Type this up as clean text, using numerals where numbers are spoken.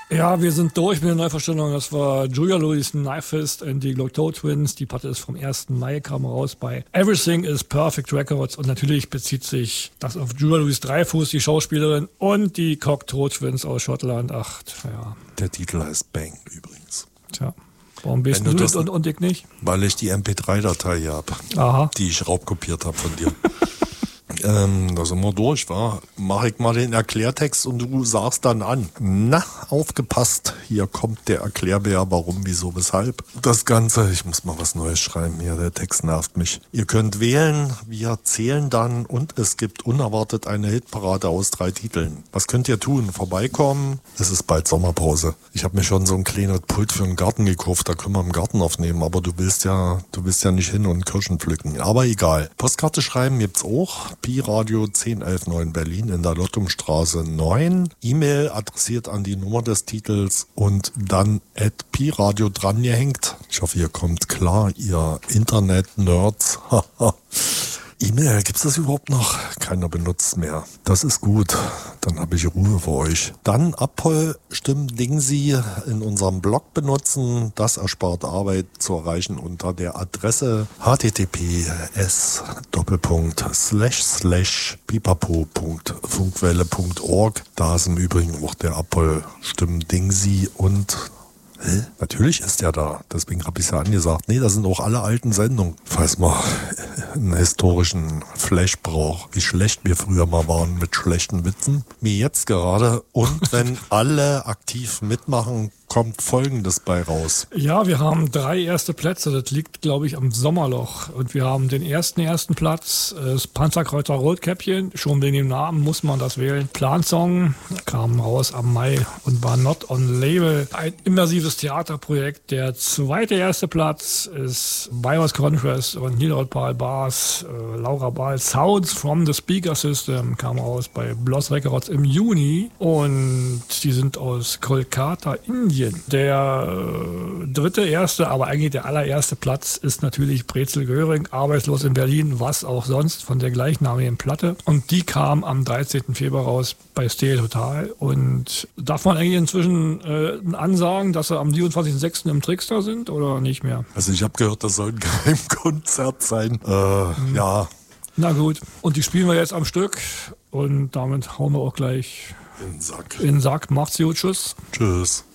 Ja, wir sind durch mit der Neuvorstellung. Das war Julia Louis Knifefist and die Cocteau Twins. Die Platte ist vom 1. Mai, kam raus bei Everything is Perfect Records. Und natürlich bezieht sich das auf Julia Louis Dreyfus, die Schauspielerin, und die Cocteau Twins aus Schottland. Ach, ja. Der Titel heißt Bang übrigens. Tja. Warum bist du das und ich nicht? Weil ich die MP3-Datei hier habe, die ich raubkopiert habe von dir. Da sind wir durch, wa? Mach ich mal den Erklärtext und du sagst dann an. Na, aufgepasst, hier kommt der Erklärbär, warum, wieso, weshalb. Das Ganze, ich muss mal was Neues schreiben hier, der Text nervt mich. Ihr könnt wählen, wir zählen dann und es gibt unerwartet eine Hitparade aus 3 Titeln. Was könnt ihr tun? Vorbeikommen? Es ist bald Sommerpause. Ich habe mir schon so ein kleines Pult für den Garten gekauft, da können wir im Garten aufnehmen, aber du willst ja nicht hin und Kirschen pflücken. Aber egal. Postkarte schreiben gibt's auch. Pi-Radio 10119 Berlin in der Lottumstraße 9. E-Mail adressiert an die Nummer des Titels und dann @Pi-Radio dran gehängt. Ich hoffe, ihr kommt klar, ihr Internet-Nerds. E-Mail, gibt's das überhaupt noch? Keiner benutzt mehr. Das ist gut. Dann habe ich Ruhe für euch. Dann Abholstimmen-Dingsi in unserem Blog benutzen. Das erspart Arbeit zu erreichen unter der Adresse https://pipapo.funkwelle.org. Da ist im Übrigen auch der Abholstimmen-Dingsi und natürlich ist der da. Deswegen habe ich es ja angesagt. Nee, da sind auch alle alten Sendungen. Falls man einen historischen Flash braucht, wie schlecht wir früher mal waren mit schlechten Witzen. Mir jetzt gerade. Und wenn alle aktiv mitmachen, kommt Folgendes bei raus. Ja, wir haben 3 erste Plätze. Das liegt, glaube ich, am Sommerloch. Und wir haben den ersten Platz, das Panzerkreuzer Rotkäppchen. Schon wegen dem Namen muss man das wählen. Plansong kam raus am Mai und war not on label. Ein immersives Theaterprojekt. Der erste Platz ist Virus Contrast und Niederrot Paul Bars, Laura Ball. Sounds from the Speaker System kam raus bei Bloss Records im Juni. Und die sind aus Kolkata, Indien. Der erste, aber eigentlich der allererste Platz ist natürlich Brezel Göring, arbeitslos in Berlin, was auch sonst, von der gleichnamigen Platte. Und die kam am 13. Februar raus bei Stereo Total. Und darf man eigentlich inzwischen ansagen, dass sie am 27.06. im Trickster sind oder nicht mehr? Also ich habe gehört, das soll ein Geheimkonzert sein. Ja. Na gut. Und die spielen wir jetzt am Stück. Und damit hauen wir auch gleich in den Sack. In den Sack. Macht's gut. Tschüss. Tschüss.